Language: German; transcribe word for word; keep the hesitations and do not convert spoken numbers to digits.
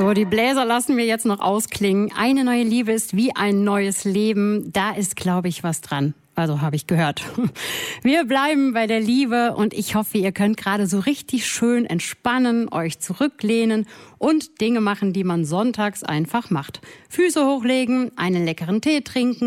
So, die Bläser lassen wir jetzt noch ausklingen. Eine neue Liebe ist wie ein neues Leben. Da ist, glaube ich, was dran. Also habe ich gehört. Wir bleiben bei der Liebe und ich hoffe, ihr könnt gerade so richtig schön entspannen, euch zurücklehnen und Dinge machen, die man sonntags einfach macht. Füße hochlegen, einen leckeren Tee trinken,